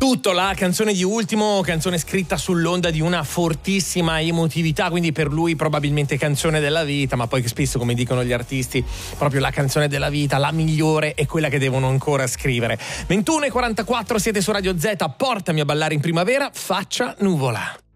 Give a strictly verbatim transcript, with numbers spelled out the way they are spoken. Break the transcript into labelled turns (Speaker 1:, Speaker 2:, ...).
Speaker 1: Tutto, la canzone di Ultimo, canzone scritta sull'onda di una fortissima emotività, quindi per lui probabilmente canzone della vita, ma poi spesso, come dicono gli artisti, proprio la canzone della vita, la migliore, è quella che devono ancora scrivere. ventuno e quarantaquattro, siete su Radio Z, portami a ballare in primavera, Faccia Nuvola.